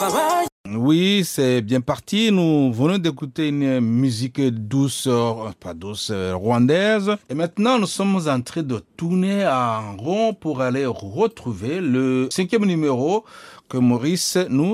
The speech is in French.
Oui, c'est bien parti. Nous venons d'écouter une musique douce, pas douce, rwandaise. Et maintenant, nous sommes en train de tourner en rond pour aller retrouver le cinquième numéro que Maurice nous